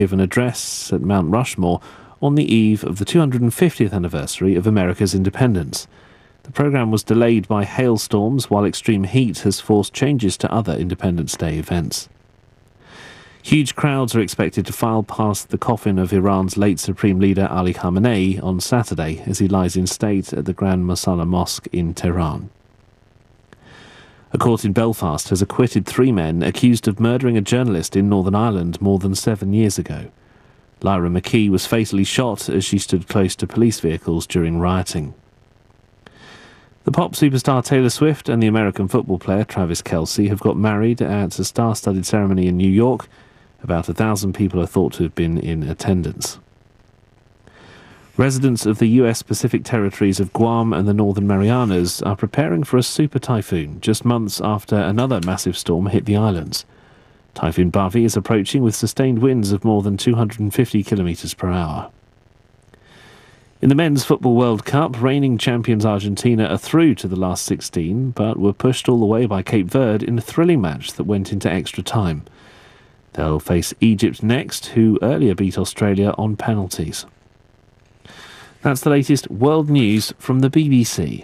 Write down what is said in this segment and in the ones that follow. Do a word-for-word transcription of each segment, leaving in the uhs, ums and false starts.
Give an address at Mount Rushmore on the eve of the two hundred fiftieth anniversary of America's independence. The programme was delayed by hailstorms, while extreme heat has forced changes to other Independence Day events. Huge crowds are expected to file past the coffin of Iran's late Supreme Leader Ali Khamenei on Saturday as he lies in state at the Grand Mosalla Mosque in Tehran. A court in Belfast has acquitted three men accused of murdering a journalist in Northern Ireland more than seven years ago. Lyra McKee was fatally shot as she stood close to police vehicles during rioting. The pop superstar Taylor Swift and the American football player Travis Kelce have got married at a star-studded ceremony in New York. About a thousand people are thought to have been in attendance. Residents of the U S Pacific territories of Guam and the Northern Marianas are preparing for a super typhoon just months after another massive storm hit the islands. Typhoon Bavi is approaching with sustained winds of more than two hundred fifty kilometres per hour. In the Men's Football World Cup, reigning champions Argentina are through to the last sixteen, but were pushed all the way by Cape Verde in a thrilling match that went into extra time. They'll face Egypt next, who earlier beat Australia on penalties. That's the latest world news from the B B C.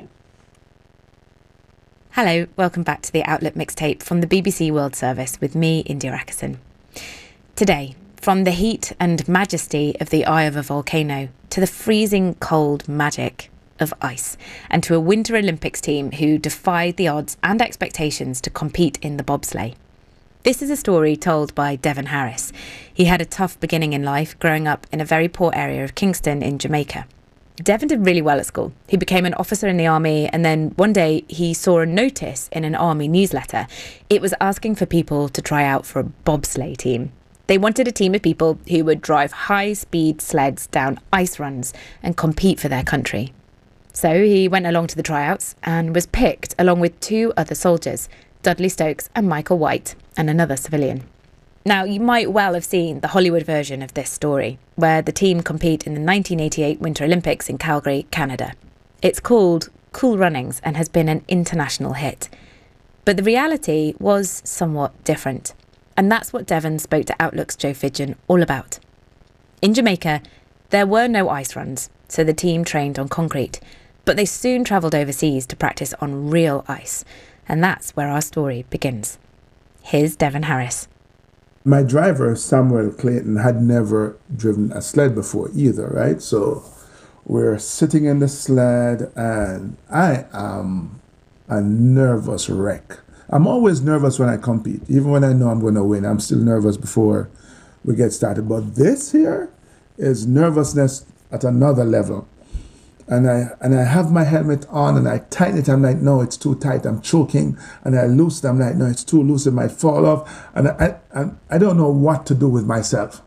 Hello, welcome back to the Outlook Mixtape from the B B C World Service with me, India Ackerson. Today, from the heat and majesty of the eye of a volcano to the freezing cold magic of ice, and to a Winter Olympics team who defied the odds and expectations to compete in the bobsleigh. This is a story told by Devon Harris. He had a tough beginning in life, growing up in a very poor area of Kingston in Jamaica. Devon did really well at school. He became an officer in the army, and then one day he saw a notice in an army newsletter. It was asking for people to try out for a bobsleigh team. They wanted a team of people who would drive high-speed sleds down ice runs and compete for their country. So he went along to the tryouts and was picked along with two other soldiers, Dudley Stokes and Michael White, and another civilian. Now, you might well have seen the Hollywood version of this story, where the team compete in the nineteen eighty-eight Winter Olympics in Calgary, Canada. It's called Cool Runnings and has been an international hit. But the reality was somewhat different. And that's what Devon spoke to Outlook's Joe Fidgen all about. In Jamaica, there were no ice runs, so the team trained on concrete. But they soon travelled overseas to practice on real ice. And that's where our story begins. Here's Devon Harris. My driver, Samuel Clayton, had never driven a sled before either, right? So we're sitting in the sled and I am a nervous wreck. I'm always nervous when I compete. Even when I know I'm going to win, I'm still nervous before we get started. But this here is nervousness at another level. And I and I have my helmet on and I tighten it. I'm like, no, it's too tight. I'm choking. And I loosen it. I'm like, no, it's too loose. It might fall off. And I I, I don't know what to do with myself.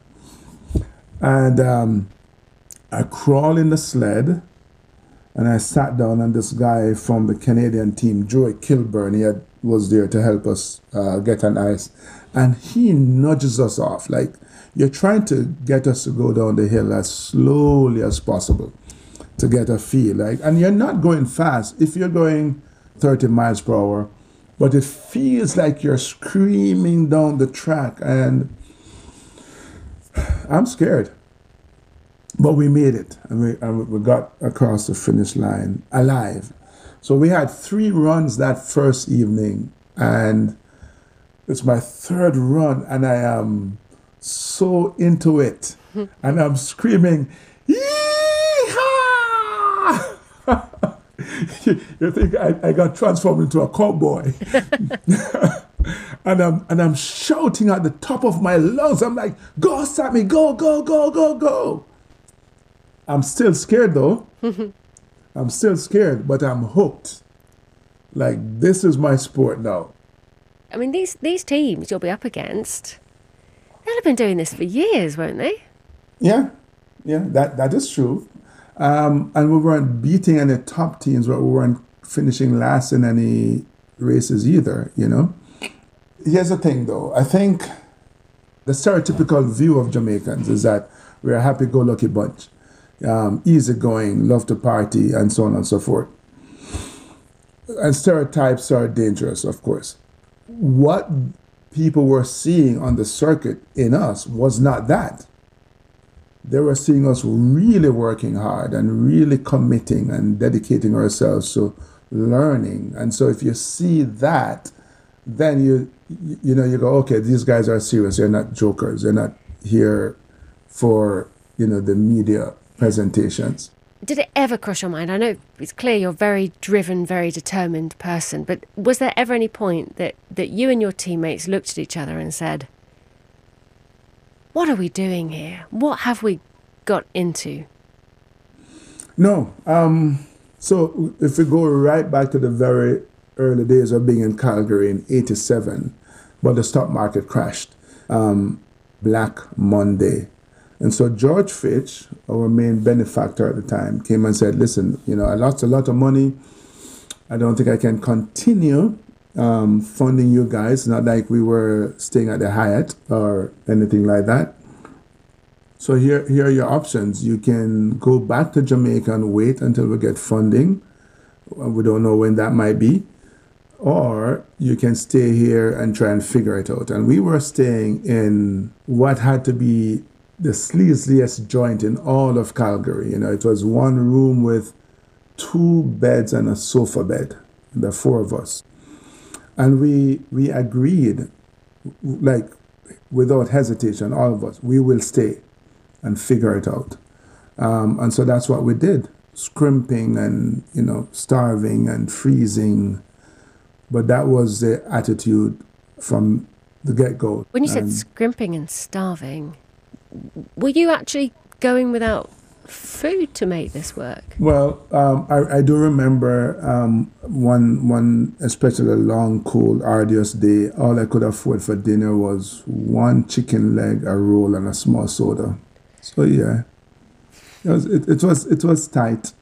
And um, I crawl in the sled and I sat down, and this guy from the Canadian team, Joey Kilburn, he had, was there to help us uh, get on ice. And he nudges us off. Like, you're trying to get us to go down the hill as slowly as possible to get a feel, like, and you're not going fast. If you're going thirty miles per hour, but it feels like you're screaming down the track, and I'm scared. But we made it, and we, and we got across the finish line alive. So we had three runs that first evening, and it's my third run, and I am so into it, and I'm screaming, you think I, I got transformed into a cowboy. and I'm and I'm shouting at the top of my lungs. I'm like, go, Sammy, go, go, go, go, go. I'm still scared though. I'm still scared, but I'm hooked. Like, this is my sport now. I mean, these these teams you'll be up against, they'll have been doing this for years, won't they? Yeah, yeah, that, that is true. Um, and we weren't beating any top teams, but we weren't finishing last in any races either, you know? Here's the thing, though. I think the stereotypical view of Jamaicans is that we're a happy-go-lucky bunch, um, easygoing, love to party, and so on and so forth. And stereotypes are dangerous, of course. What people were seeing on the circuit in us was not that. they were seeing us really working hard and really committing and dedicating ourselves to learning. And so if you see that, then you you know you go, okay, these guys are serious. They're not jokers. They're not here for, you know, the media presentations. Did it ever cross your mind? I know it's clear you're a very driven, very determined person, but was there ever any point that, that you and your teammates looked at each other and said, what are we doing here? What have we got into? No. Um, so if we go right back to the very early days of being in Calgary in eighty-seven, but the stock market crashed, um, Black Monday. And so George Fitch, our main benefactor at the time, came and said, listen, you know, I lost a lot of money. I don't think I can continue um, funding you guys. Not like we were staying at the Hyatt or anything like that. So here, here are your options. You can go back to Jamaica and wait until we get funding. We don't know when that might be. Or you can stay here and try and figure it out. And we were staying in what had to be the sleaziest joint in all of Calgary. You know, it was one room with two beds and a sofa bed, the four of us. And we we agreed, like, without hesitation, all of us, we will stay and figure it out. Um, and so that's what we did, scrimping and, you know, starving and freezing. But that was the attitude from the get-go. When you said And scrimping and starving, were you actually going without food to make this work? Well, um, I, I do remember um, one, one especially long, cool, arduous day. All I could afford for dinner was one chicken leg, a roll, and a small soda. So yeah, it was it, it was it was tight.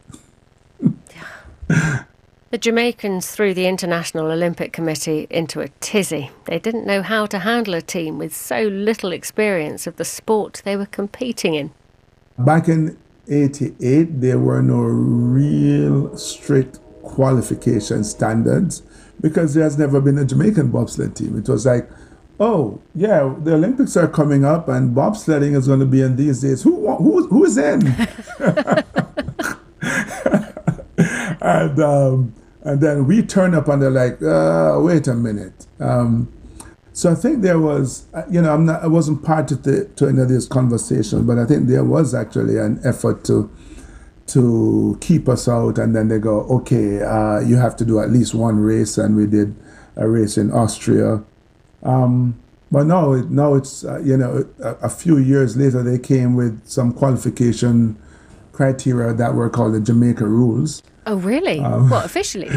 The Jamaicans threw the International Olympic Committee into a tizzy. They didn't know how to handle a team with so little experience of the sport they were competing in. Back in eighty-eight, there were no real strict qualification standards because there has never been a Jamaican bobsled team. It was like, oh, yeah, the Olympics are coming up and bobsledding is going to be in these days. Who who who's in? and um, and then we turn up and they're like, uh, wait a minute. Um, so I think there was, you know, I'm not, I wasn't part of the, to any of these conversations, but I think there was actually an effort to to keep us out. And then they go, okay, uh, you have to do at least one race, and we did a race in Austria. Um, but now, now it's, uh, you know, a, a few years later, they came with some qualification criteria that were called the Jamaica rules. Oh, really? Um, what, officially?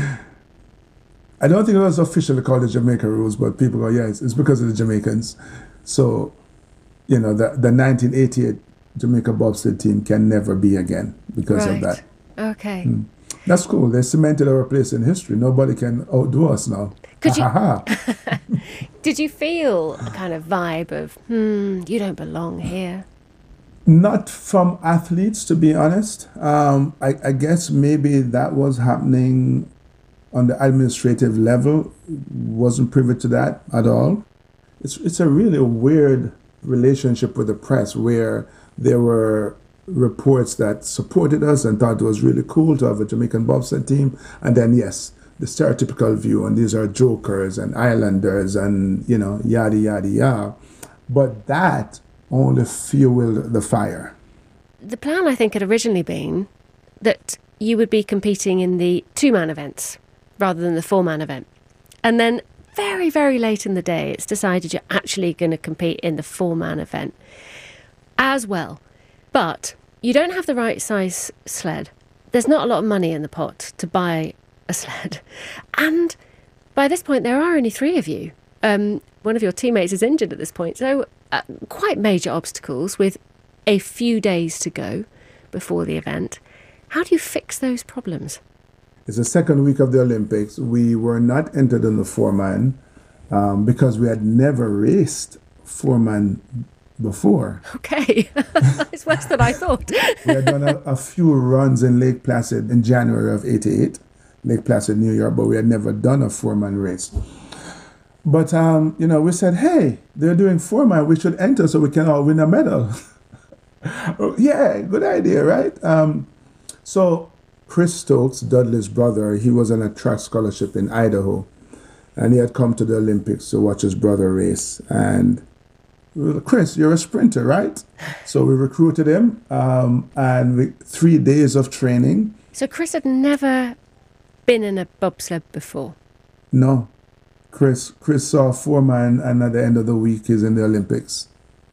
I don't think it was officially called the Jamaica rules, but people go, yeah, it's, it's because of the Jamaicans. So, you know, the, the nineteen eighty-eight Jamaica bobsled team can never be again because right. of that. Okay. Mm. That's cool. They cemented our place in history. Nobody can outdo us now. Could you, ha, ha, ha. Did you feel a kind of vibe of, hmm, you don't belong here? Not from athletes, to be honest. Um, I, I guess maybe that was happening on the administrative level. Wasn't privy to that at all. It's it's a really weird relationship with the press where there were reports that supported us and thought it was really cool to have a Jamaican bobsled team. And then, yes, the stereotypical view, and these are jokers and islanders and, you know, yada, yada, yada. But that only fueled the fire. The plan, I think, had originally been that you would be competing in the two-man events rather than the four-man event. And then very, very late in the day, it's decided you're actually going to compete in the four-man event as well. But you don't have the right size sled. There's not a lot of money in the pot to buy a sled. And by this point, there are only three of you. Um, one of your teammates is injured at this point. So uh, quite major obstacles with a few days to go before the event. How do you fix those problems? It's the second week of the Olympics. We were not entered in the four-man um, because we had never raced four-man before. Okay, it's worse than I thought. We had done a, a few runs in Lake Placid in January of eighty-eight, Lake Placid, New York, but we had never done a four-man race. But, um, you know, we said, hey, they're doing four-man, we should enter so we can all win a medal. Oh, yeah, good idea, right? Um, so Chris Stokes, Dudley's brother, he was on a track scholarship in Idaho, and he had come to the Olympics to watch his brother race. And we were, Chris, you're a sprinter, right? So we recruited him, um, and we, three days of training. So Chris had never been in a bobsled before? No. Chris Chris saw four man, and at the end of the week, he's in the Olympics.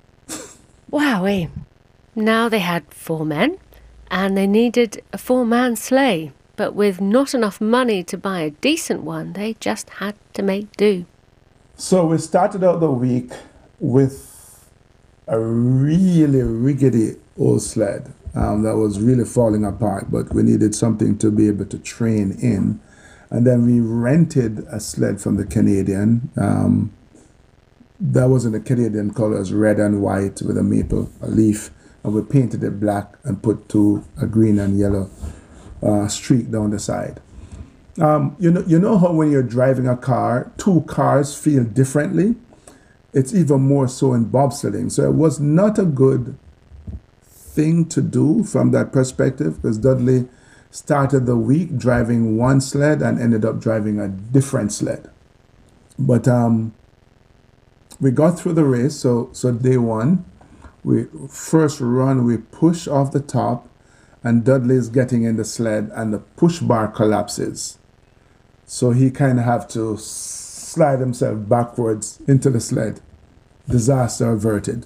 Wowee. Now they had four men, and they needed a four-man sleigh. But with not enough money to buy a decent one, they just had to make do. So we started out the week with a really rickety old sled um, that was really falling apart, but we needed something to be able to train in. And then we rented a sled from the Canadian. Um, that was in the Canadian colors, red and white with a maple, a leaf. And we painted it black and put two, a green and yellow uh, streak down the side. Um, you know, you know how when you're driving a car, two cars feel differently? It's even more so in bobsledding. So it was not a good thing to do from that perspective, because Dudley started the week driving one sled and ended up driving a different sled. But um, we got through the race. So so day one, we first run, we push off the top, and Dudley is getting in the sled, and the push bar collapses. So he kind of have to slide himself backwards into the sled. Disaster averted.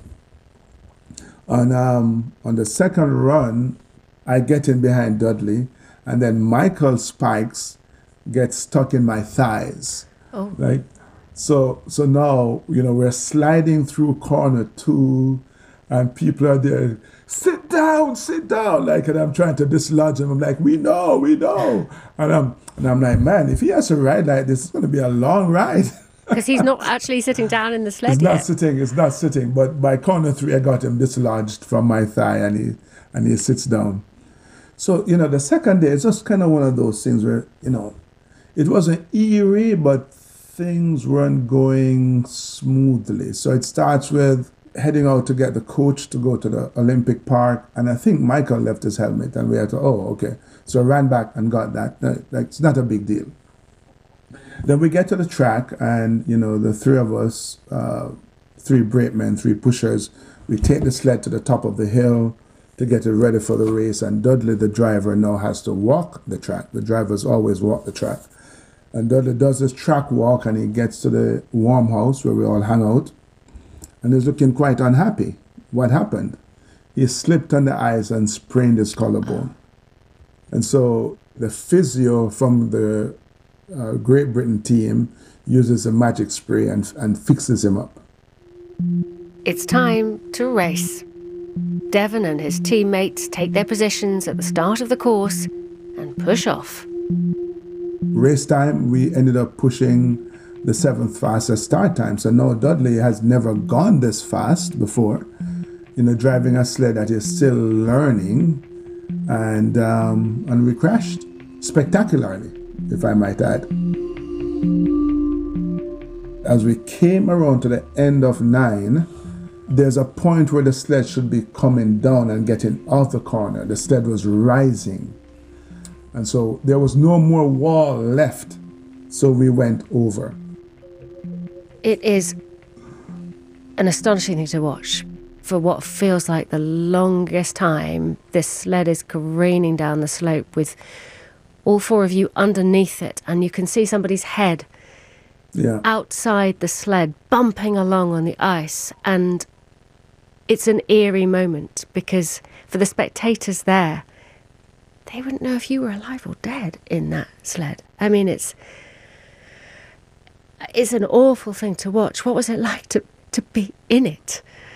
On um, on the second run, I get in behind Dudley, and then Michael Spikes gets stuck in my thighs. Oh. Like, so so now, you know, we're sliding through corner two, and people are there, sit down, sit down. Like, and I'm trying to dislodge him. I'm like, we know, we know. And I'm and I'm like, man, if he has to ride like this, it's going to be a long ride. Because he's not actually sitting down in the sled It's yet. not sitting, it's not sitting. But by corner three, I got him dislodged from my thigh, and he and he sits down. So, you know, the second day, it's just kind of one of those things where, you know, it wasn't eerie, but things weren't going smoothly. So it starts with heading out to get the coach to go to the Olympic Park. And I think Michael left his helmet, and we had to, oh, okay. So I ran back and got that. Like, it's not a big deal. Then we get to the track, and, you know, the three of us, uh, three brakemen, three pushers, we take the sled to the top of the hill to get it ready for the race. And Dudley, the driver, now has to walk the track. The drivers always walk the track. And Dudley does this track walk, and he gets to the warm house where we all hang out, and he's looking quite unhappy. What happened? He slipped on the ice and sprained his collarbone. And so the physio from the uh, Great Britain team uses a magic spray and, and fixes him up. It's time to race. Devon and his teammates take their positions at the start of the course and push off. Race time, we ended up pushing the seventh fastest start time. So now Dudley has never gone this fast before, you know, driving a sled that is still learning. And um, and we crashed spectacularly, if I might add. As we came around to the end of nine, there's a point where the sled should be coming down and getting off the corner. The sled was rising. And so there was no more wall left. So we went over. It is an astonishing thing to watch. For what feels like the longest time, this sled is careening down the slope with all four of you underneath it, and you can see somebody's head Yeah. outside the sled bumping along on the ice. And it's an eerie moment, because for the spectators there, they wouldn't know if you were alive or dead in that sled. I mean, it's it's an awful thing to watch. What was it like to, to be in it?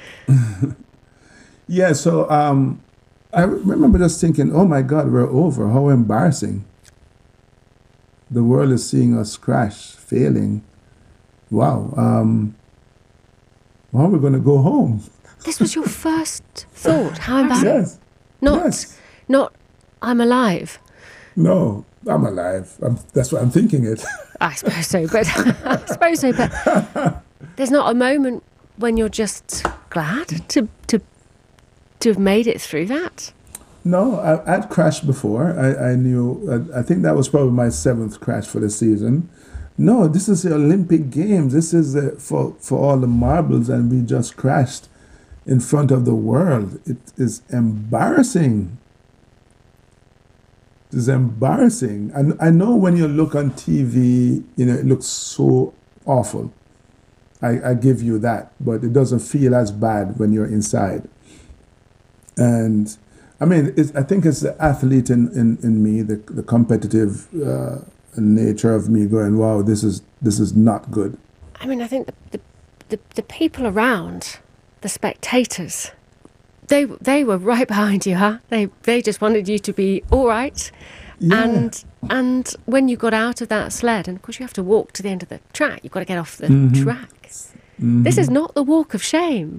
Yeah, so um, I remember just thinking, oh my God, we're over. How embarrassing. The world is seeing us crash, failing. Wow. Um, how are we going to go home? This was your first thought. How embarrassing. Yes. Not, Yes. not, I'm alive. No, I'm alive. I'm, that's what I'm thinking it. I suppose so, but I suppose so, but there's not a moment when you're just glad to to to have made it through that? No, I, I'd crashed before. I, I knew, I, I think that was probably my seventh crash for the season. No, this is the Olympic Games. This is the, for, for all the marbles, and we just crashed in front of the world. It is embarrassing. It is embarrassing. And I know when you look on T V, you know, it looks so awful. I, I give you that, but it doesn't feel as bad when you're inside. And I mean, it's, I think it's the athlete in, in, in me, the, the competitive uh, nature of me going, wow, this is this is not good. I mean, I think the the, the, the people around, the spectators, they they were right behind you, huh? They they just wanted you to be all right. Yeah. And and when you got out of that sled, and of course you have to walk to the end of the track, you've got to get off the Mm-hmm. track. Mm-hmm. This is not the walk of shame.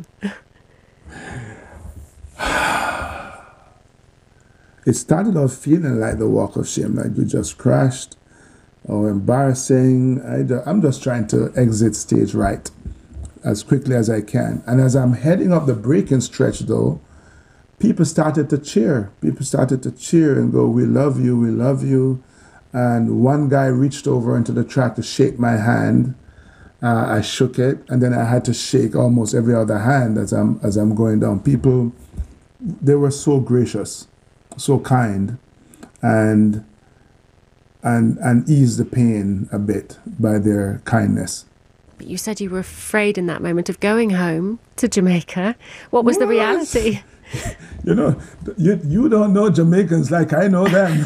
It started off feeling like the walk of shame, like we just crashed, or embarrassing. I ju- I'm just trying to exit stage right as quickly as I can. And as I'm heading up the braking stretch, though, people started to cheer. People started to cheer and go, we love you, we love you. And one guy reached over into the track to shake my hand. Uh, I shook it, and then I had to shake almost every other hand as I'm as I'm going down. People, they were so gracious, so kind, and and and eased the pain a bit by their kindness. But you said you were afraid in that moment of going home to Jamaica. What was the What? reality? You know, you you don't know Jamaicans like I know them.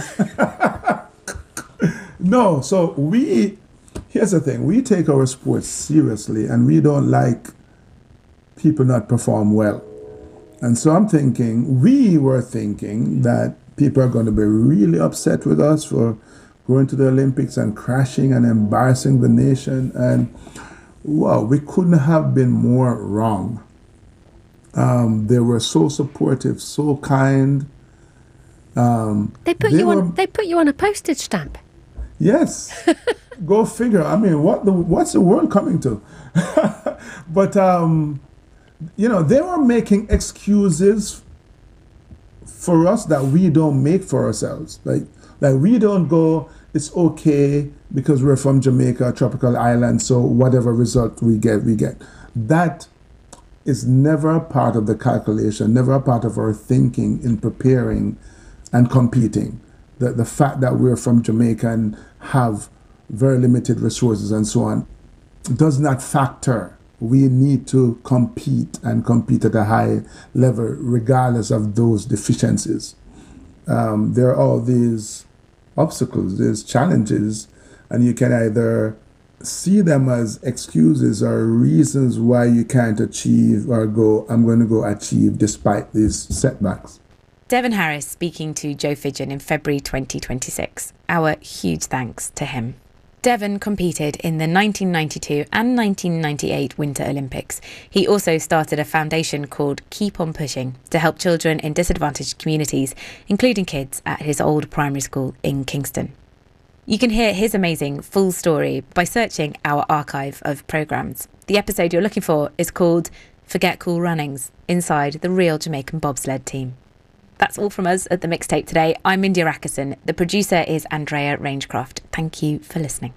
No, so we, here's the thing, we take our sports seriously, and we don't like people not perform well. And so I'm thinking, we were thinking that people are going to be really upset with us for going to the Olympics and crashing and embarrassing the nation. And wow, we couldn't have been more wrong. Um, they were so supportive, so kind. Um, They put they you were- on. They put you on a postage stamp. Yes, go figure. I mean, what the what's the world coming to? But um, you know, they were making excuses for us that we don't make for ourselves. Like, like we don't go, it's okay because we're from Jamaica, a tropical island, so whatever result we get, we get. That is never a part of the calculation, never a part of our thinking in preparing and competing. The, the fact that we're from Jamaica and have very limited resources and so on does not factor. We need to compete and compete at a high level regardless of those deficiencies. Um, there are all these obstacles, these challenges, and you can either see them as excuses or reasons why you can't achieve or go, I'm going to go achieve despite these setbacks. Devon Harris speaking to Joe Fidgen in February twenty twenty-six. Our huge thanks to him. Devon competed in the nineteen ninety-two and nineteen ninety-eight Winter Olympics. He also started a foundation called Keep On Pushing to help children in disadvantaged communities, including kids at his old primary school in Kingston. You can hear his amazing full story by searching our archive of programmes. The episode you're looking for is called Forget Cool Runnings, Inside the Real Jamaican Bobsled Team. That's all from us at The Mixtape today. I'm India Rackerson. The producer is Andrea Rangecroft. Thank you for listening.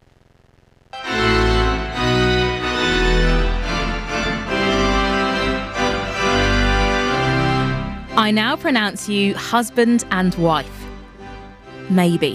I now pronounce you husband and wife. Maybe.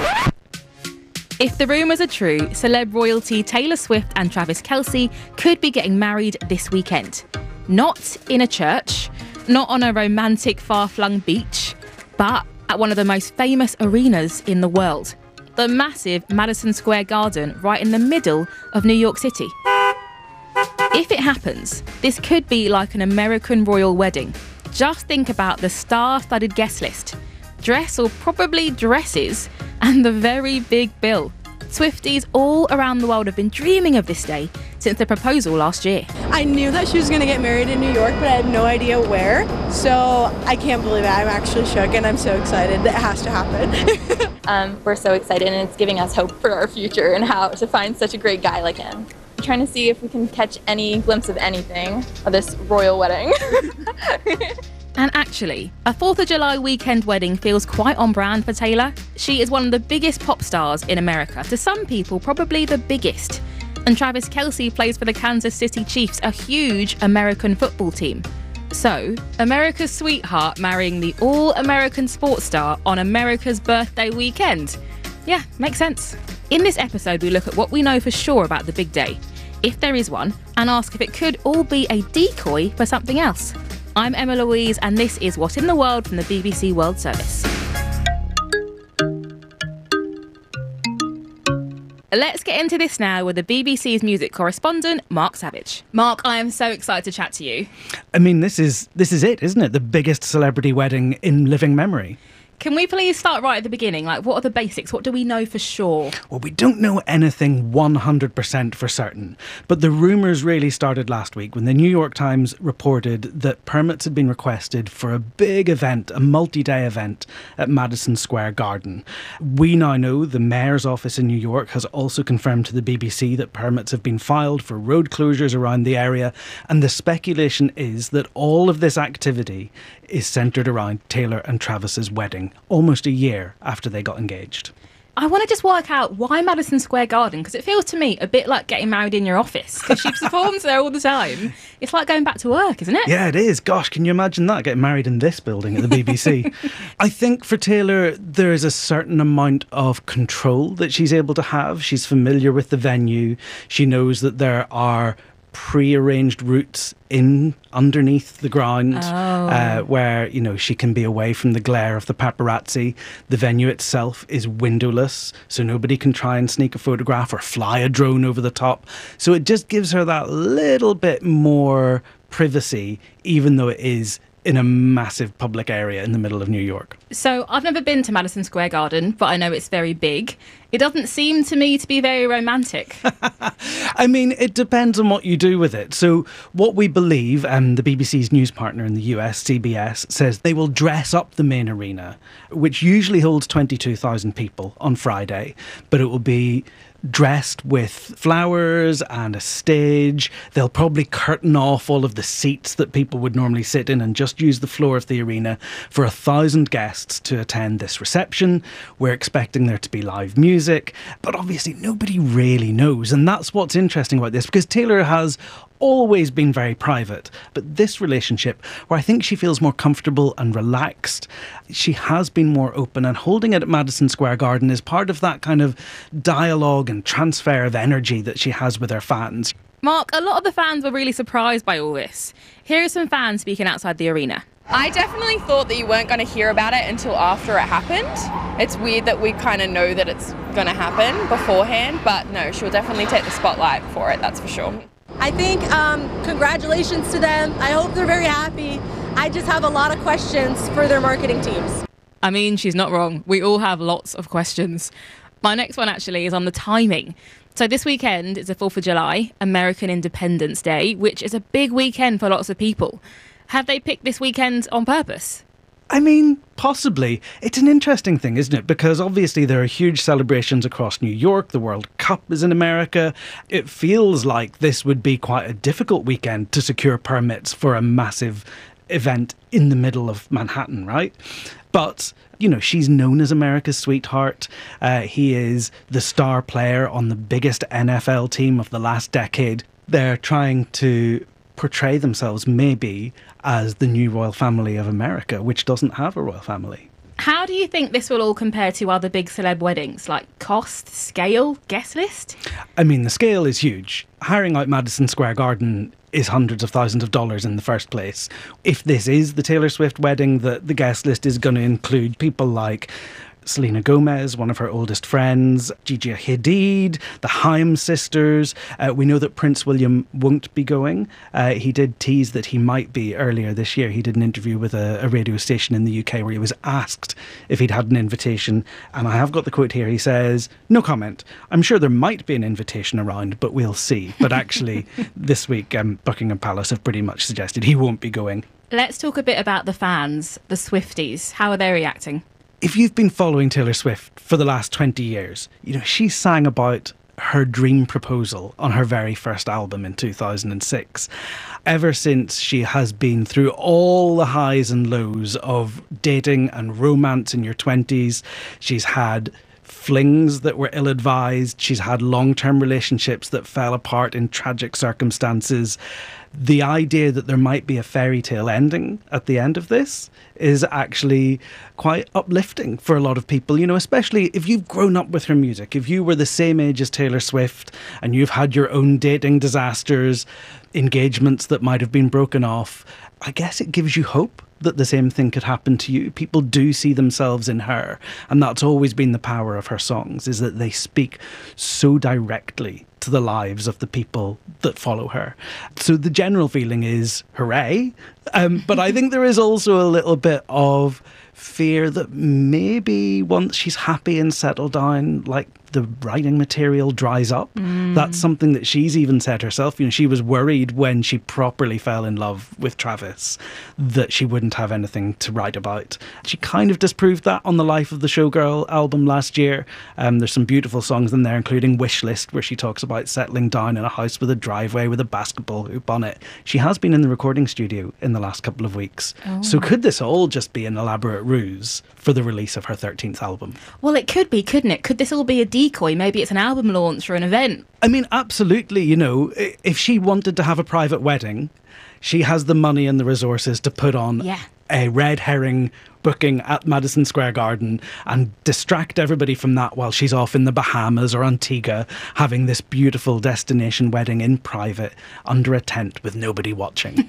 If the rumours are true, celeb royalty Taylor Swift and Travis Kelce could be getting married this weekend. Not in a church, not on a romantic far-flung beach, but at one of the most famous arenas in the world, the massive Madison Square Garden right in the middle of New York City. If it happens, this could be like an American royal wedding. Just think about the star-studded guest list, dress or probably dresses, and the very big bill. Swifties all around the world have been dreaming of this day since the proposal last year. I knew that she was going to get married in New York, but I had no idea where. So I can't believe it. I'm actually shook and I'm so excited that it has to happen. um, we're so excited, and it's giving us hope for our future and how to find such a great guy like him. We're trying to see if we can catch any glimpse of anything of this royal wedding. And actually, a fourth of July weekend wedding feels quite on brand for Taylor. She is one of the biggest pop stars in America, to some people probably the biggest. And Travis Kelce plays for the Kansas City Chiefs, a huge American football team. So, America's sweetheart marrying the all-American sports star on America's birthday weekend. Yeah, makes sense. In this episode, we look at what we know for sure about the big day, if there is one, and ask if it could all be a decoy for something else. I'm Emma Louise, and this is What in the World from the B B C World Service. Let's get into this now with the B B C's music correspondent, Mark Savage. Mark, I am so excited to chat to you. I mean, this is this is it, isn't it? The biggest celebrity wedding in living memory. Can we please start right at the beginning? Like, what are the basics? What do we know for sure? Well, we don't know anything one hundred percent for certain, but the rumours really started last week when the New York Times reported that permits had been requested for a big event, a multi-day event at Madison Square Garden. We now know the mayor's office in New York has also confirmed to the B B C that permits have been filed for road closures around the area, and the speculation is that all of this activity is centred around Taylor and Travis's wedding, almost a year after they got engaged. I want to just work out why Madison Square Garden, because it feels to me a bit like getting married in your office, because she performs there all the time. It's like going back to work, isn't it? Yeah, it is. Gosh, can you imagine that, getting married in this building at the B B C? I think for Taylor, there is a certain amount of control that she's able to have. She's familiar with the venue. She knows that there are pre-arranged routes in underneath the ground, oh. uh, where, you know, she can be away from the glare of the paparazzi. The venue itself is windowless, so nobody can try and sneak a photograph or fly a drone over the top. So it just gives her that little bit more privacy, even though it is in a massive public area in the middle of New York. So I've never been to Madison Square Garden, but I know it's very big. It doesn't seem to me to be very romantic. I mean, it depends on what you do with it. So what we believe, and the B B C's news partner in the U S, C B S, says they will dress up the main arena, which usually holds twenty-two thousand people on Friday, but it will be dressed with flowers and a stage. They'll probably curtain off all of the seats that people would normally sit in and just use the floor of the arena for a thousand guests to attend this reception. We're expecting there to be live music, but obviously nobody really knows. And that's what's interesting about this, because Taylor has always been very private, but this relationship, where I think she feels more comfortable and relaxed, she has been more open, and holding it at Madison Square Garden is part of that kind of dialogue and transfer of energy that she has with her fans. Mark, a lot of the fans were really surprised by all this. Here are some fans speaking outside the arena. I definitely thought that you weren't going to hear about it until after it happened. It's weird that we kind of know that it's going to happen beforehand, but no, she'll definitely take the spotlight for it, that's for sure. I think um, congratulations to them. I hope they're very happy. I just have a lot of questions for their marketing teams. I mean, she's not wrong. We all have lots of questions. My next one actually is on the timing. So this weekend is the fourth of July, American Independence Day, which is a big weekend for lots of people. Have they picked this weekend on purpose? I mean, possibly. It's an interesting thing, isn't it? Because obviously there are huge celebrations across New York. The World Cup is in America. It feels like this would be quite a difficult weekend to secure permits for a massive event in the middle of Manhattan, right? But, you know, she's known as America's sweetheart. Uh, he is the star player on the biggest N F L team of the last decade. They're trying to portray themselves maybe as the new royal family of America, which doesn't have a royal family. How do you think this will all compare to other big celeb weddings, like cost, scale, guest list? I mean, the scale is huge. Hiring out Madison Square Garden is hundreds of thousands of dollars in the first place. If this is the Taylor Swift wedding, the, the guest list is going to include people like Selena Gomez, one of her oldest friends, Gigi Hadid, the Haim sisters. Uh, we know that Prince William won't be going. Uh, he did tease that he might be earlier this year. He did an interview with a, a radio station in the U K where he was asked if he'd had an invitation. And I have got the quote here. He says, "No comment. I'm sure there might be an invitation around, but we'll see." But actually, this week, um, Buckingham Palace have pretty much suggested he won't be going. Let's talk a bit about the fans, the Swifties. How are they reacting? If you've been following Taylor Swift for the last twenty years, you know, she sang about her dream proposal on her very first album in two thousand six. Ever since, she has been through all the highs and lows of dating and romance in your twenties. She's had flings that were ill-advised. She's had long-term relationships that fell apart in tragic circumstances. The idea that there might be a fairy tale ending at the end of this is actually quite uplifting for a lot of people, you know, especially if you've grown up with her music. If you were the same age as Taylor Swift and you've had your own dating disasters, engagements that might have been broken off, I guess it gives you hope that the same thing could happen to you. People do see themselves in her, and that's always been the power of her songs, is that they speak so directly to the lives of the people that follow her. So the general feeling is hooray, um, but I think there is also a little bit of fear that maybe once she's happy and settled down, like, the writing material dries up. Mm. That's something that she's even said herself. You know, she was worried when she properly fell in love with Travis that she wouldn't have anything to write about. She kind of disproved that on the Life of the Showgirl album last year. Um, there's some beautiful songs in there, including Wish List, where she talks about settling down in a house with a driveway with a basketball hoop on it. She has been in the recording studio in the last couple of weeks. Oh. So could this all just be an elaborate ruse for the release of her thirteenth album? Well, it could be, couldn't it? Could this all be a decoy? Maybe it's an album launch or an event. I mean, absolutely. You know, if she wanted to have a private wedding, she has the money and the resources to put on yeah. a red herring booking at Madison Square Garden and distract everybody from that while she's off in the Bahamas or Antigua having this beautiful destination wedding in private under a tent with nobody watching.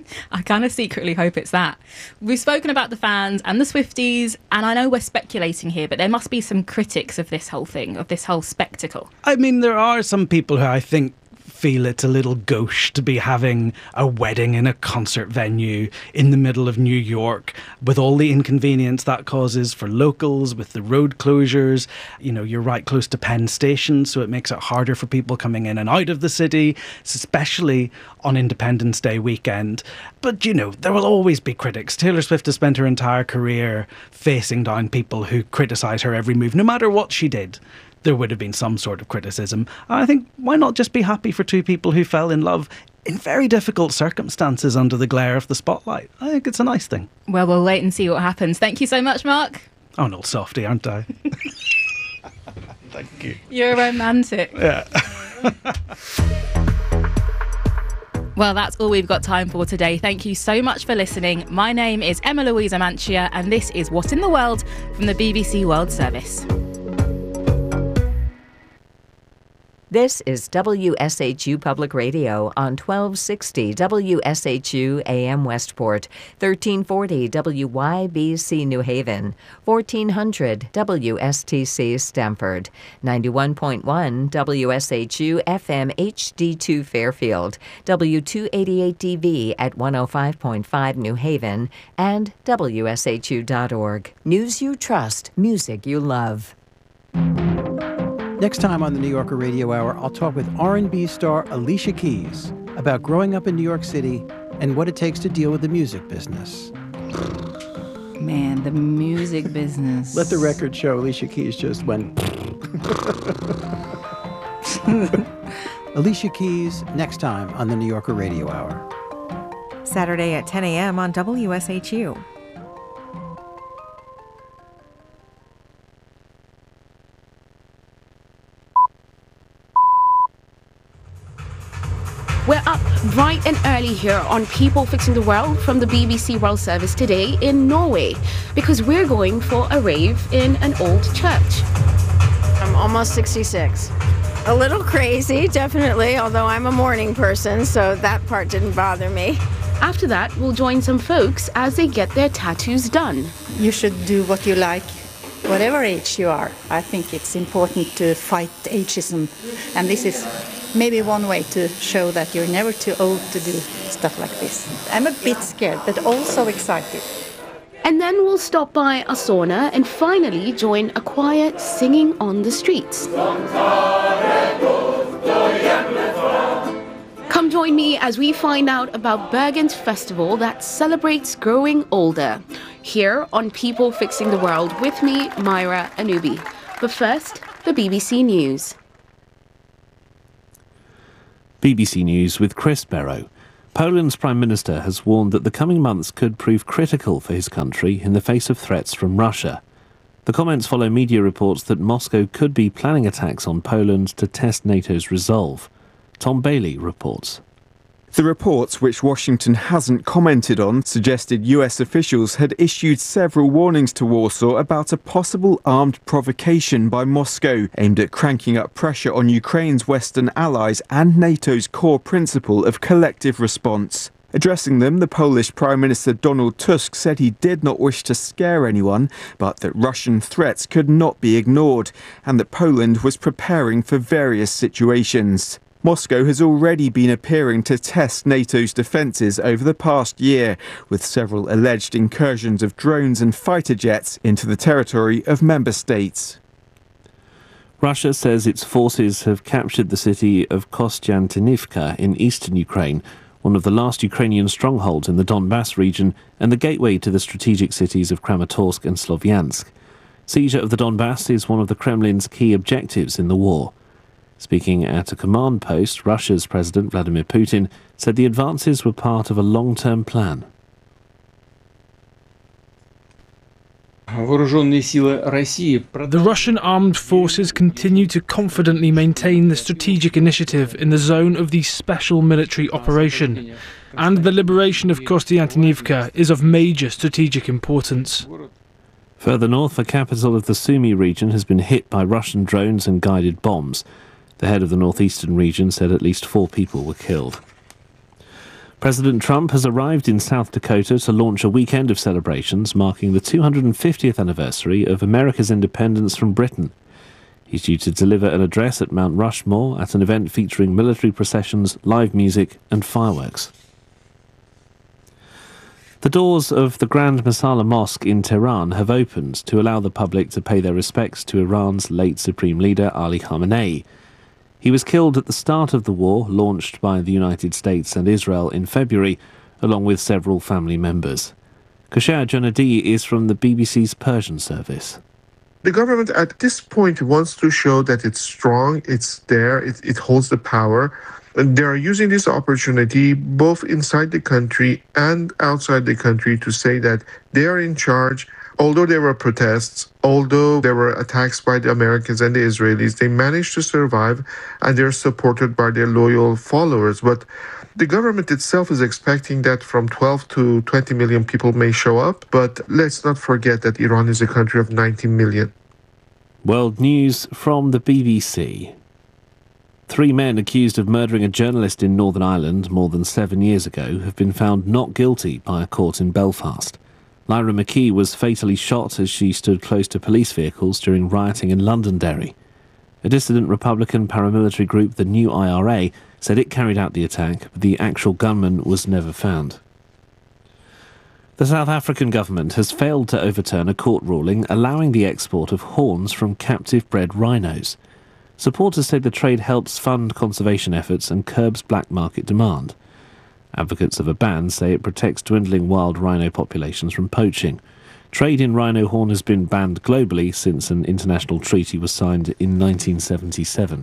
I kind of secretly hope it's that. We've spoken about the fans and the Swifties, and I know we're speculating here, but there must be some critics of this whole thing, of this whole spectacle. I mean, there are some people who I think feel it's a little gauche to be having a wedding in a concert venue in the middle of New York with all the inconvenience that causes for locals with the road closures. You know, you're right close to Penn Station, so it makes it harder for people coming in and out of the city, especially on Independence Day weekend. But, you know, there will always be critics. Taylor Swift has spent her entire career facing down people who criticise her every move, no matter what she did. There would have been some sort of criticism. I think, why not just be happy for two people who fell in love in very difficult circumstances under the glare of the spotlight? I think it's a nice thing. Well, we'll wait and see what happens. Thank you so much, Mark. I'm an old softie, aren't I? Thank you. You're romantic. Yeah. Well, that's all we've got time for today. Thank you so much for listening. My name is Emma Louise Amantia, and this is What in the World from the B B C World Service. This is W S H U Public Radio on twelve sixty W S H U A M Westport, thirteen forty W Y B C New Haven, fourteen hundred W S T C Stamford, ninety-one point one W S H U F M H D two Fairfield, W two eighty-eight D V at one oh five point five New Haven, and W S H U dot org. News you trust, music you love. Next time on the New Yorker Radio Hour, I'll talk with R and B star Alicia Keys about growing up in New York City and what it takes to deal with the music business. Man, the music business. Let the record show Alicia Keys just went... Alicia Keys, next time on the New Yorker Radio Hour. Saturday at ten a.m. on W S H U. We're up bright and early here on People Fixing the World from the B B C World Service today in Norway, because we're going for a rave in an old church. I'm almost sixty-six. A little crazy, definitely, although I'm a morning person, so that part didn't bother me. After that, we'll join some folks as they get their tattoos done. You should do what you like, whatever age you are. I think it's important to fight ageism, and this is maybe one way to show that you're never too old to do stuff like this. I'm a bit scared, but also excited. And then we'll stop by a sauna and finally join a choir singing on the streets. Come join me as we find out about Bergen's festival that celebrates growing older. Here on People Fixing the World with me, Myra Anubi. But first, the B B C News. B B C News with Chris Barrow. Poland's Prime Minister has warned that the coming months could prove critical for his country in the face of threats from Russia. The comments follow media reports that Moscow could be planning attacks on Poland to test NATO's resolve. Tom Bailey reports. The reports, which Washington hasn't commented on, suggested U S officials had issued several warnings to Warsaw about a possible armed provocation by Moscow aimed at cranking up pressure on Ukraine's Western allies and NATO's core principle of collective response. Addressing them, the Polish Prime Minister Donald Tusk said he did not wish to scare anyone, but that Russian threats could not be ignored, and that Poland was preparing for various situations. Moscow has already been appearing to test NATO's defences over the past year, with several alleged incursions of drones and fighter jets into the territory of member states. Russia says its forces have captured the city of Kostiantynivka in eastern Ukraine, one of the last Ukrainian strongholds in the Donbass region and the gateway to the strategic cities of Kramatorsk and Slovyansk. Seizure of the Donbass is one of the Kremlin's key objectives in the war. Speaking at a command post, Russia's President Vladimir Putin said the advances were part of a long-term plan. The Russian armed forces continue to confidently maintain the strategic initiative in the zone of the special military operation, and the liberation of Kostiantynivka is of major strategic importance. Further north, the capital of the Sumy region has been hit by Russian drones and guided bombs. The head of the northeastern region said at least four people were killed. President Trump has arrived in South Dakota to launch a weekend of celebrations marking the two hundred fiftieth anniversary of America's independence from Britain. He's due to deliver an address at Mount Rushmore at an event featuring military processions, live music and fireworks. The doors of the Grand Masala Mosque in Tehran have opened to allow the public to pay their respects to Iran's late Supreme Leader Ali Khamenei. He was killed at the start of the war launched by the United States and Israel in February, along with several family members. Kosher Janadi is from the B B C's Persian service. The government at this point wants to show that it's strong, it's there, it, it holds the power. And they are using this opportunity both inside the country and outside the country to say that they are in charge. Although there were protests, although there were attacks by the Americans and the Israelis, they managed to survive and they're supported by their loyal followers. But the government itself is expecting that from twelve to twenty million people may show up. But let's not forget that Iran is a country of ninety million. World News from the B B C. Three men accused of murdering a journalist in Northern Ireland more than seven years ago have been found not guilty by a court in Belfast. Lyra McKee was fatally shot as she stood close to police vehicles during rioting in Londonderry. A dissident Republican paramilitary group, the New I R A, said it carried out the attack, but the actual gunman was never found. The South African government has failed to overturn a court ruling allowing the export of horns from captive-bred rhinos. Supporters say the trade helps fund conservation efforts and curbs black market demand. Advocates of a ban say it protects dwindling wild rhino populations from poaching. Trade in rhino horn has been banned globally since an international treaty was signed in nineteen seventy-seven.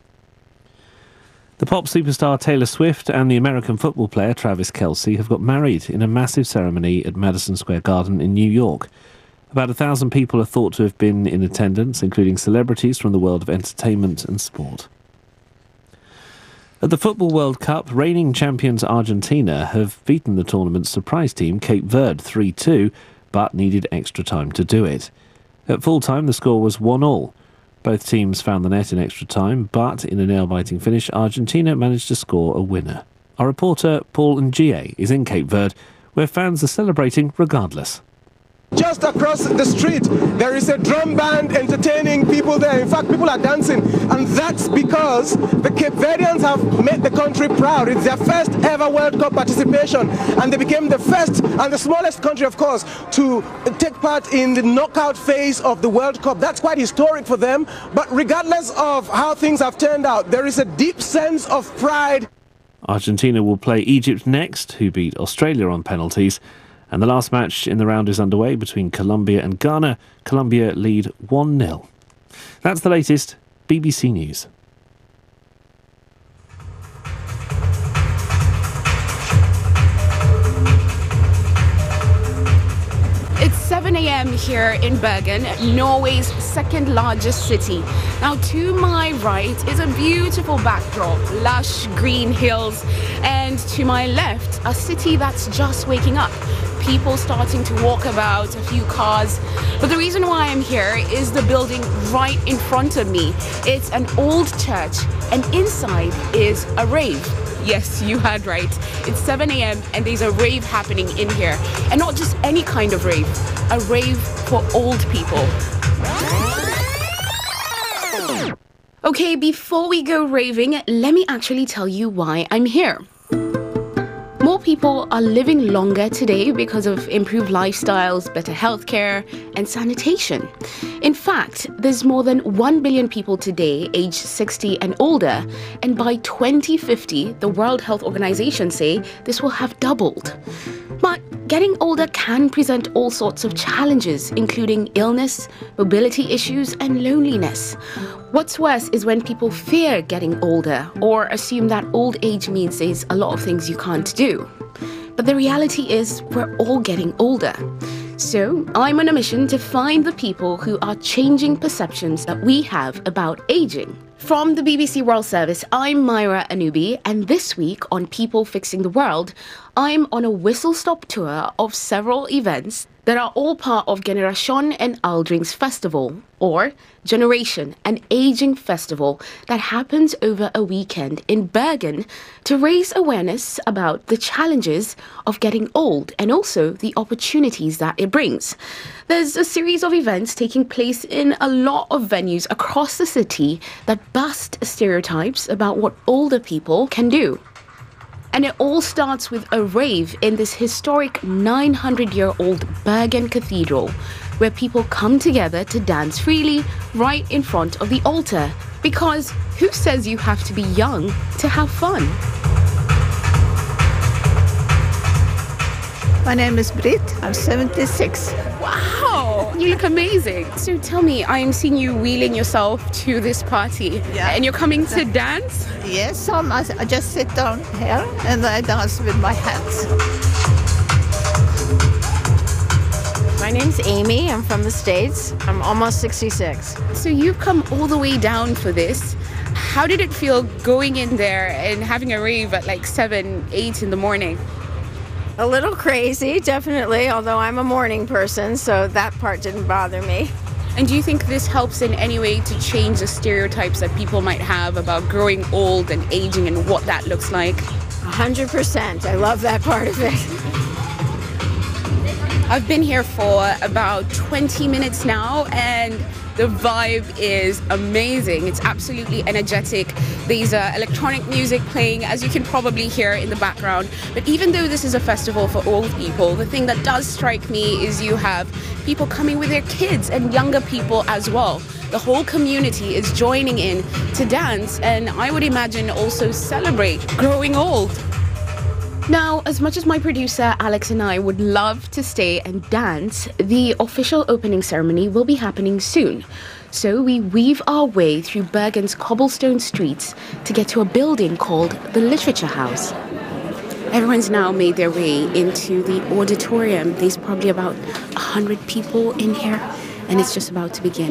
The pop superstar Taylor Swift and the American football player Travis Kelce have got married in a massive ceremony at Madison Square Garden in New York. About a thousand people are thought to have been in attendance, including celebrities from the world of entertainment and sport. At the Football World Cup, reigning champions Argentina have beaten the tournament's surprise team Cape Verde three two, but needed extra time to do it. At full-time, the score was one all. Both teams found the net in extra time, but in a nail-biting finish, Argentina managed to score a winner. Our reporter, Paul Ngie, is in Cape Verde, where fans are celebrating regardless. Just across the street, there is a drum band entertaining people there. In fact, people are dancing. And that's because the Cape Verdeans have made the country proud. It's their first ever World Cup participation. And they became the first and the smallest country, of course, to take part in the knockout phase of the World Cup. That's quite historic for them. But regardless of how things have turned out, there is a deep sense of pride. Argentina will play Egypt next, who beat Australia on penalties. And the last match in the round is underway between Colombia and Ghana. Colombia lead one nil. That's the latest B B C News. seven a.m. here in Bergen, Norway's second largest city. Now, to my right is a beautiful backdrop, lush green hills, and to my left, a city that's just waking up. People starting to walk about, a few cars. But the reason why I'm here is the building right in front of me. It's an old church, and inside is a rave. Yes, you heard right. It's seven a.m. and there's a rave happening in here. And not just any kind of rave, a rave for old people. Okay, before we go raving, let me actually tell you why I'm here. More people are living longer today because of improved lifestyles, better healthcare, and sanitation. In fact, there's more than one billion people today aged sixty and older, and by twenty fifty, the World Health Organization say this will have doubled. But getting older can present all sorts of challenges, including illness, mobility issues, and loneliness. What's worse is when people fear getting older or assume that old age means there's a lot of things you can't do. But the reality is we're all getting older. So I'm on a mission to find the people who are changing perceptions that we have about aging. From the B B C World Service, I'm Myra Anubi, and this week on People Fixing the World, I'm on a whistle-stop tour of several events that are all part of Generation and Aldring's Festival, or Generation, an aging festival that happens over a weekend in Bergen to raise awareness about the challenges of getting old and also the opportunities that it brings. There's a series of events taking place in a lot of venues across the city that bust stereotypes about what older people can do. And it all starts with a rave in this historic nine hundred year old Bergen Cathedral, where people come together to dance freely right in front of the altar. Because who says you have to be young to have fun? My name is Britt. I'm seventy-six. Wow, you look amazing. So tell me, I'm seeing you wheeling yourself to this party. Yeah. And you're coming to dance? Yes, um, I, I just sit down here and I dance with my hands. My name's Amy. I'm from the States. I'm almost sixty-six. So you've come all the way down for this. How did it feel going in there and having a rave at like seven, eight in the morning? A little crazy, definitely, although I'm a morning person, so that part didn't bother me. And do you think this helps in any way to change the stereotypes that people might have about growing old and aging and what that looks like? A hundred percent. I love that part of it. I've been here for about twenty minutes now, and the vibe is amazing. It's absolutely energetic. There's uh, electronic music playing, as you can probably hear in the background. But even though this is a festival for old people, the thing that does strike me is you have people coming with their kids and younger people as well. The whole community is joining in to dance, and I would imagine also celebrate growing old. Now, as much as my producer Alex and I would love to stay and dance, the official opening ceremony will be happening soon. So we weave our way through Bergen's cobblestone streets to get to a building called the Literature House. Everyone's now made their way into the auditorium. There's probably about a hundred people in here, and it's just about to begin.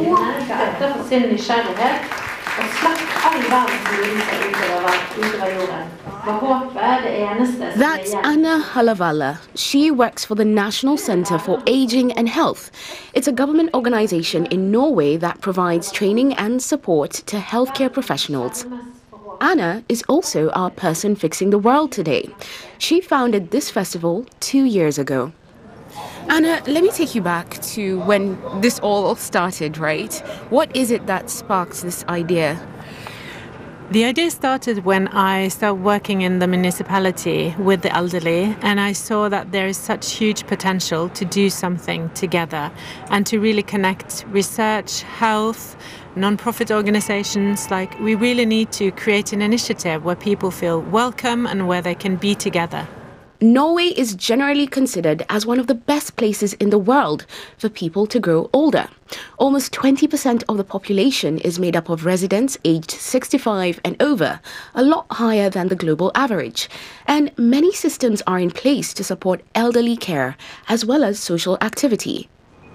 That's Anna Halavalla. She works for the National Centre for Aging and Health. It's a government organisation in Norway that provides training and support to healthcare professionals. Anna is also our person fixing the world today. She founded this festival two years ago. Anna, let me take you back to when this all started, right? What is it that sparked this idea? The idea started when I started working in the municipality with the elderly, and I saw that there is such huge potential to do something together and to really connect research, health, non-profit organizations. Like, we really need to create an initiative where people feel welcome and where they can be together. Norway is generally considered as one of the best places in the world for people to grow older. Almost twenty percent of the population is made up of residents aged sixty-five and over, a lot higher than the global average. And many systems are in place to support elderly care as well as social activity.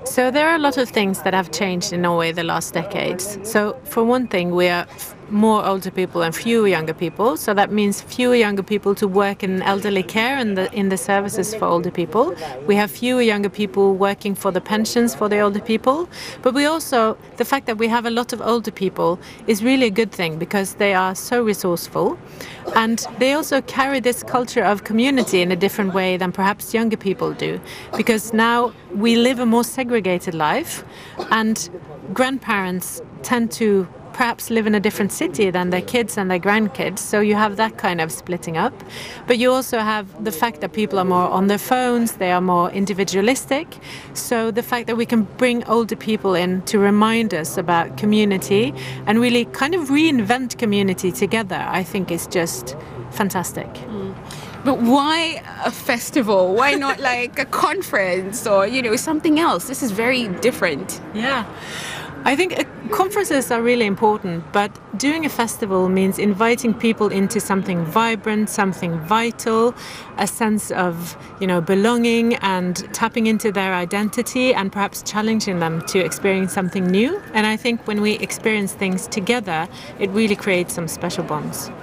So there are a lot of things that have changed in Norway the last decades. So for one thing, we are f- more older people and fewer younger people. So that means fewer younger people to work in elderly care and the, in the services for older people. We have fewer younger people working for the pensions for the older people. But we also, the fact that we have a lot of older people is really a good thing because they are so resourceful. And they also carry this culture of community in a different way than perhaps younger people do. Because now we live a more segregated life, and grandparents tend to perhaps live in a different city than their kids and their grandkids, so you have that kind of splitting up. But you also have the fact that people are more on their phones, they are more individualistic. So the fact that we can bring older people in to remind us about community and really kind of reinvent community together, I think is just fantastic. Mm. But why a festival? Why not like a conference or, you know, something else? This is very different. Yeah. I think uh, conferences are really important, but doing a festival means inviting people into something vibrant, something vital, a sense of, you know, belonging and tapping into their identity and perhaps challenging them to experience something new. And I think when we experience things together, it really creates some special bonds.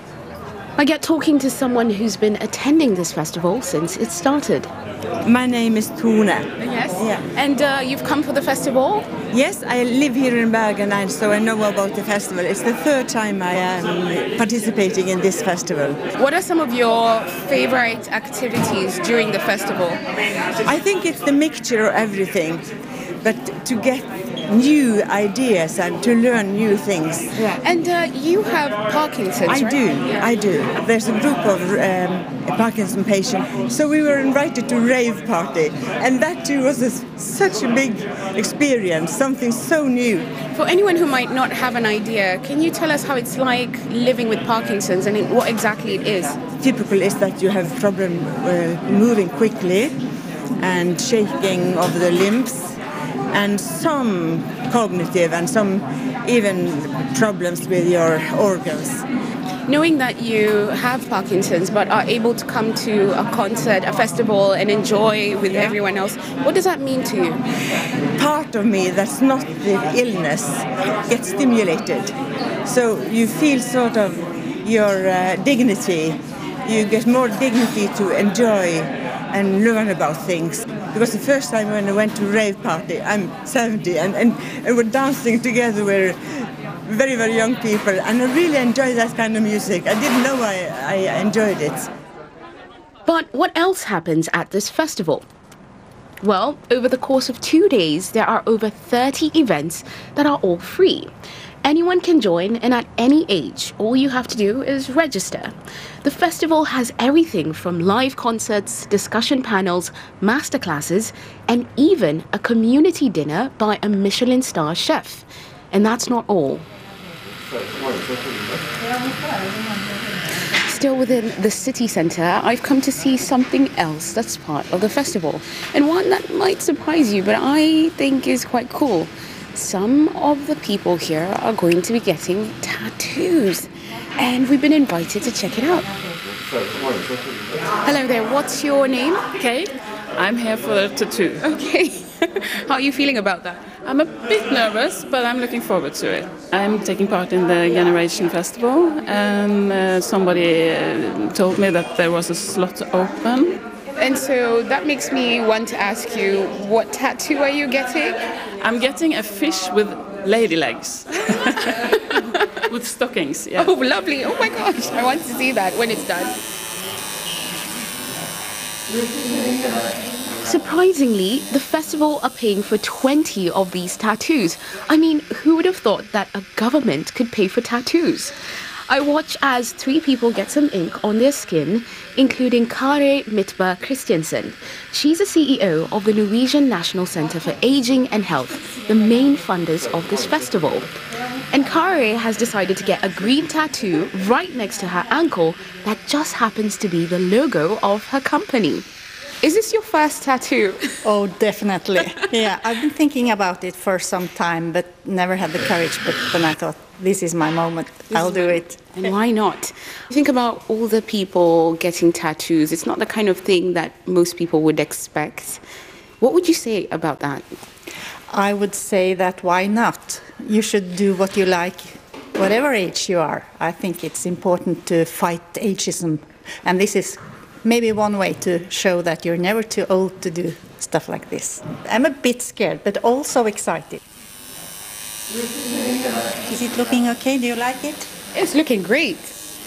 I get talking to someone who's been attending this festival since it started. My name is Tone. Yes? Yeah. And uh, you've come for the festival? Yes, I live here in Bergen, and so I know about the festival. It's the third time I am participating in this festival. What are some of your favorite activities during the festival? I think it's the mixture of everything, but to get new ideas and to learn new things. Yeah. And uh, you have Parkinson's, I right? do, Yeah. I do. There's a group of um, Parkinson patients, so we were invited to rave party, and that too was a, such a big experience, something so new. For anyone who might not have an idea, can you tell us how it's like living with Parkinson's and what exactly it is? Typical is that you have problem uh, moving quickly and shaking of the limbs, and some cognitive and some even problems with your organs. Knowing that you have Parkinson's but are able to come to a concert, a festival and enjoy with Yeah. everyone else, what does that mean to you? Part of me that's not the illness gets stimulated. So you feel sort of your uh, dignity. You get more dignity to enjoy and learn about things. Because the first time when I went to a rave party, I'm seventy, and, and, and we're dancing together with very, very young people, and I really enjoy that kind of music. I didn't know I, I enjoyed it. But what else happens at this festival? Well, over the course of two days, there are over thirty events that are all free. Anyone can join, and at any age, all you have to do is register. The festival has everything from live concerts, discussion panels, masterclasses, and even a community dinner by a Michelin star chef. And that's not all. Still within the city centre, I've come to see something else that's part of the festival, and one that might surprise you, but I think is quite cool. Some of the people here are going to be getting tattoos, and we've been invited to check it out. Hello there, what's your name? Kate, I'm here for a tattoo. Okay. How are you feeling about that? I'm a bit nervous, but I'm looking forward to it. I'm taking part in the Generation Festival, and uh, somebody uh, told me that there was a slot open. And so that makes me want to ask you, what tattoo are you getting? I'm getting a fish with lady legs. With stockings, yeah. Oh, lovely. Oh my gosh, I want to see that when it's done. Surprisingly, the festival are paying for twenty of these tattoos. I mean, who would have thought that a government could pay for tattoos? I watch as three people get some ink on their skin, including Kari Midtberg Christiansen. She's the C E O of the Norwegian National Centre for Aging and Health, the main funders of this festival. And Kari has decided to get a green tattoo right next to her ankle that just happens to be the logo of her company. Is this your first tattoo? Oh, definitely. Yeah, I've been thinking about it for some time, but never had the courage. But then I thought, this is my moment. This I'll do it. And why not? Think about all the people getting tattoos. It's not the kind of thing that most people would expect. What would you say about that? I would say that why not? You should do what you like, whatever age you are. I think it's important to fight ageism. And this is maybe one way to show that you're never too old to do stuff like this. I'm a bit scared, but also excited. Is it looking okay? Do you like it? It's looking great.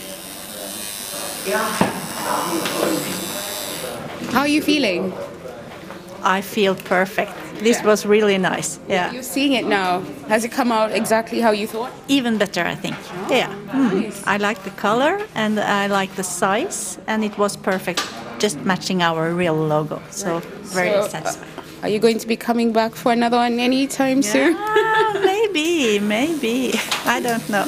How are you feeling? I feel perfect. This yeah. was really nice. Yeah. You're seeing it now. Has it come out exactly how you thought? Even better, I think. Oh, yeah. Nice. Mm. I like the color and I like the size, and it was perfect, just matching our real logo. So right. very so, satisfying. Uh, are you going to be coming back for another one anytime yeah, soon? maybe, maybe. I don't know.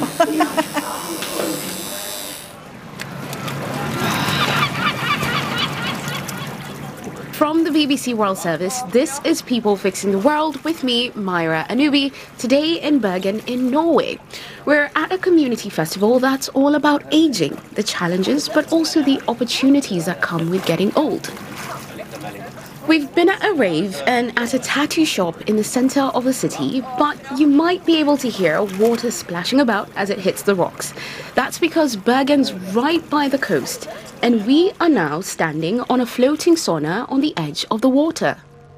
From the B B C World Service, this is People Fixing the World with me, Myra Anubi, today in Bergen in Norway. We're at a community festival that's all about aging, the challenges, but also the opportunities that come with getting old. We've been at a rave and at a tattoo shop in the centre of the city, but you might be able to hear water splashing about as it hits the rocks. That's because Bergen's right by the coast, and we are now standing on a floating sauna on the edge of the water.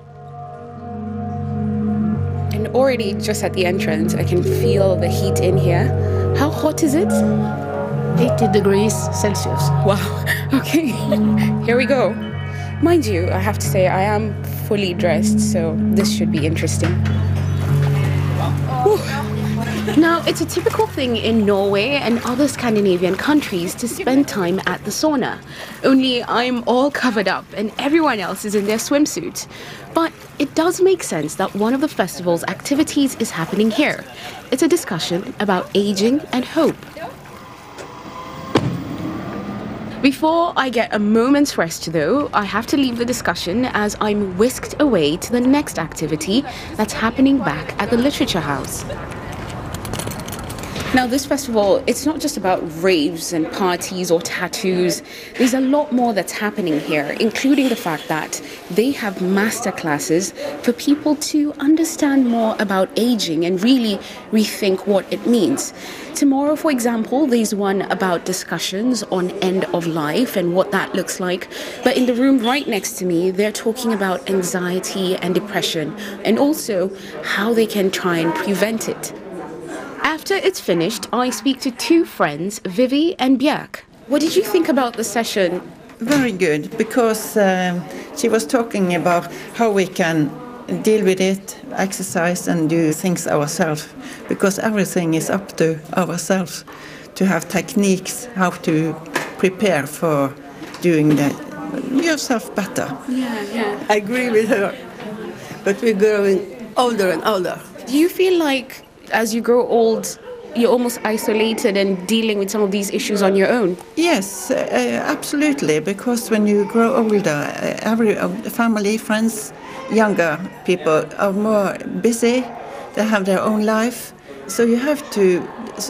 And already just at the entrance, I can feel the heat in here. How hot is it? eighty degrees Celsius. Wow, okay, here we go. Mind you, I have to say I am fully dressed, so this should be interesting. Whew. Now, it's a typical thing in Norway and other Scandinavian countries to spend time at the sauna. Only I'm all covered up and everyone else is in their swimsuit. But it does make sense that one of the festival's activities is happening here. It's a discussion about aging and hope. Before I get a moment's rest, though, I have to leave the discussion as I'm whisked away to the next activity that's happening back at the Literature House. Now, this festival, it's not just about raves and parties or tattoos. There's a lot more that's happening here, including the fact that they have master classes for people to understand more about aging and really rethink what it means. Tomorrow, for example, there's one about discussions on end of life and what that looks like. But in the room right next to me, they're talking about anxiety and depression and also how they can try and prevent it. After it's finished, I speak to two friends, Vivi and Björk. What did you think about the session? Very good, because um, she was talking about how we can deal with it, exercise and do things ourselves, because everything is up to ourselves to have techniques, how to prepare for doing the, yourself better. Yeah, yeah. I agree with her, but we're growing older and older. Do you feel like as you grow old, you're almost isolated and dealing with some of these issues on your own? Yes, uh, absolutely, because when you grow older, uh, every uh, family, friends, younger people are more busy, they have their own life, so you have to,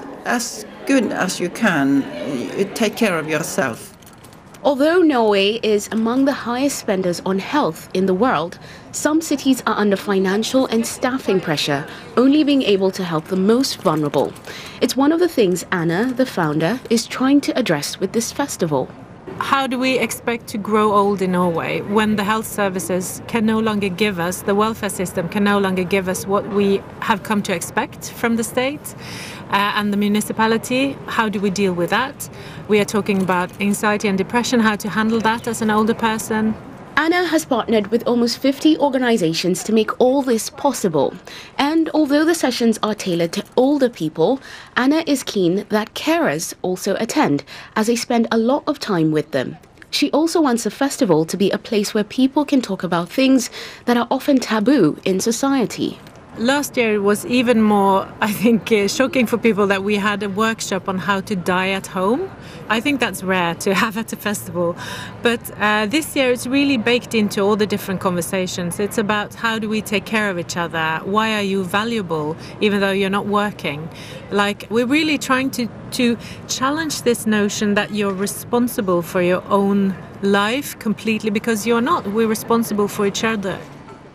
as good as you can, uh, take care of yourself. Although Norway is among the highest spenders on health in the world, some cities are under financial and staffing pressure, only being able to help the most vulnerable. It's one of the things Anna, the founder, is trying to address with this festival. How do we expect to grow old in Norway when the health services can no longer give us, the welfare system can no longer give us what we have come to expect from the state uh, and the municipality? How do we deal with that? We are talking about anxiety and depression, how to handle that as an older person. Anna has partnered with almost fifty organizations to make all this possible. And although the sessions are tailored to older people, Anna is keen that carers also attend, as they spend a lot of time with them. She also wants the festival to be a place where people can talk about things that are often taboo in society. Last year it was even more, I think, uh, shocking for people that we had a workshop on how to die at home. I think that's rare to have at a festival. But uh, this year it's really baked into all the different conversations. It's about how do we take care of each other? Why are you valuable even though you're not working? Like, we're really trying to, to challenge this notion that you're responsible for your own life completely, because you're not. We're responsible for each other.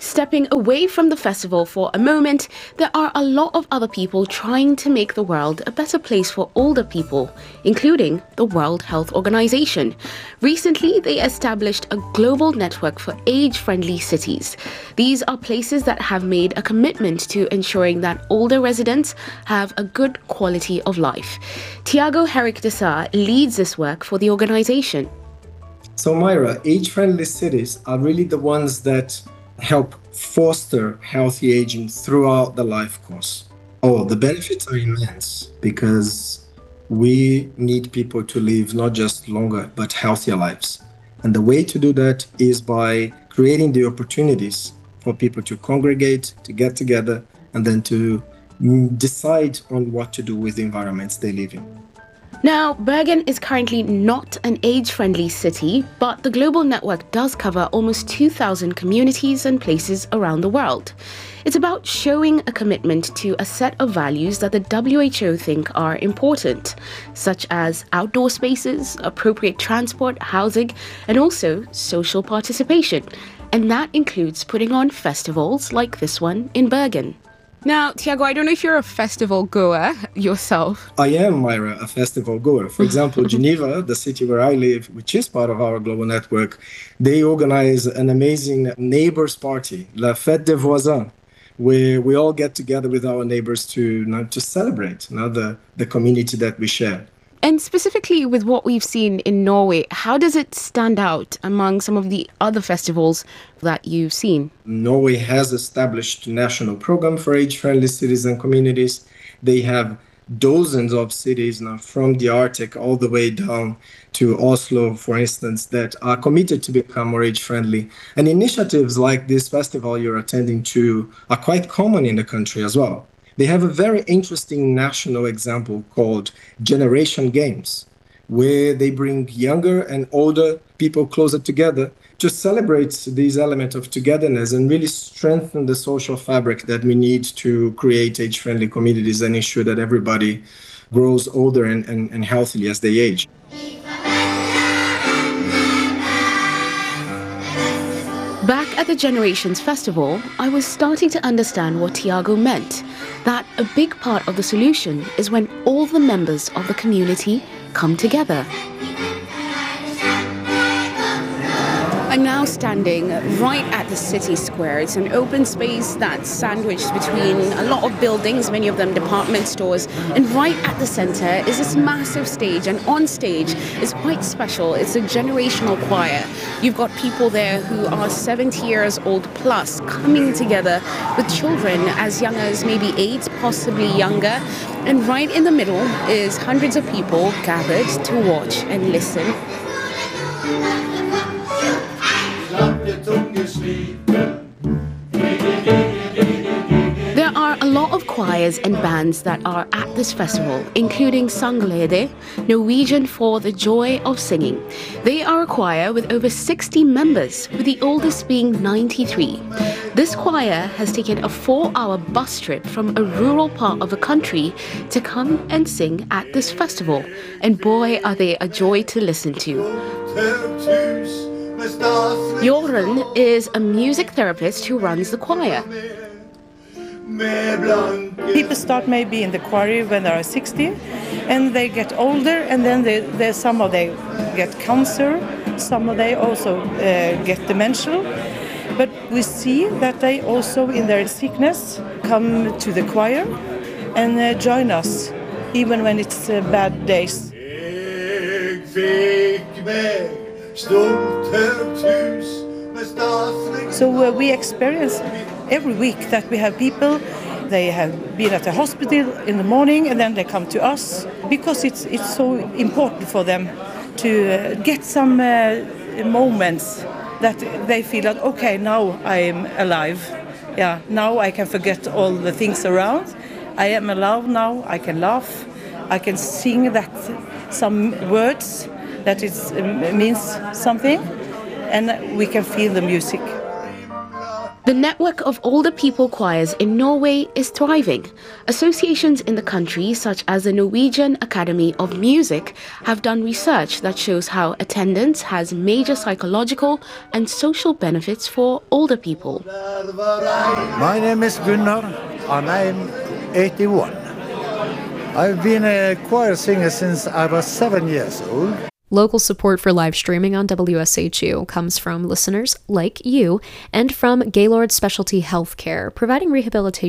Stepping away from the festival for a moment, there are a lot of other people trying to make the world a better place for older people, including the World Health Organization. Recently, they established a global network for age-friendly cities. These are places that have made a commitment to ensuring that older residents have a good quality of life. Tiago Herrick de Sa leads this work for the organization. So Myra, age-friendly cities are really the ones that help foster healthy aging throughout the life course. Oh, the benefits are immense because we need people to live not just longer, but healthier lives. And the way to do that is by creating the opportunities for people to congregate, to get together, and then to decide on what to do with the environments they live in. Now, Bergen is currently not an age-friendly city, but the global network does cover almost two thousand communities and places around the world. It's about showing a commitment to a set of values that the W H O think are important, such as outdoor spaces, appropriate transport, housing, and also social participation. And that includes putting on festivals like this one in Bergen. Now, Tiago, I don't know if you're a festival goer yourself. I am, Myra, a festival goer. For example, Geneva, the city where I live, which is part of our global network, they organize an amazing neighbors party, La Fête des Voisins, where we all get together with our neighbors to, you know, to celebrate, you know, the, the community that we share. And specifically with what we've seen in Norway, how does it stand out among some of the other festivals that you've seen? Norway has established a national program for age-friendly cities and communities. They have dozens of cities now, from the Arctic all the way down to Oslo, for instance, that are committed to become more age-friendly. And initiatives like this festival you're attending to are quite common in the country as well. They have a very interesting national example called Generation Games, where they bring younger and older people closer together to celebrate these elements of togetherness and really strengthen the social fabric that we need to create age-friendly communities and ensure that everybody grows older and, and, and healthily as they age. Back at the Generations Festival, I was starting to understand what Tiago meant, that a big part of the solution is when all the members of the community come together. I'm now standing right at the city square. It's an open space that's sandwiched between a lot of buildings, many of them department stores. And right at the center is this massive stage. And on stage is quite special. It's a generational choir. You've got people there who are seventy years old plus coming together with children as young as maybe eight, possibly younger. And right in the middle is hundreds of people gathered to watch and listen. There are a lot of choirs and bands that are at this festival, including Sanglede, Norwegian for the joy of singing. They are a choir with over sixty members, with the oldest being ninety-three. This choir has taken a four-hour bus trip from a rural part of the country to come and sing at this festival. And boy, are they a joy to listen to. Jorun is a music therapist who runs the choir. People start maybe in the choir when they are sixty, and they get older, and then they, they, some of them get cancer, some of them also uh, get dementia. But we see that they also, in their sickness, come to the choir and uh, join us, even when it's uh, bad days. So uh, we experience every week that we have people, they have been at the hospital in the morning and then they come to us because it's it's so important for them to uh, get some uh, moments that they feel that, okay, now I am alive. Yeah, now I can forget all the things around. I am alive now, I can laugh, I can sing that some words that it uh, means something, and we can feel the music. The network of older people choirs in Norway is thriving. Associations in the country, such as the Norwegian Academy of Music, have done research that shows how attendance has major psychological and social benefits for older people. My name is Gunnar, and I'm eighty-one. I've been a choir singer since I was seven years old. Local support for live streaming on W S H U comes from listeners like you and from Gaylord Specialty Healthcare, providing rehabilitation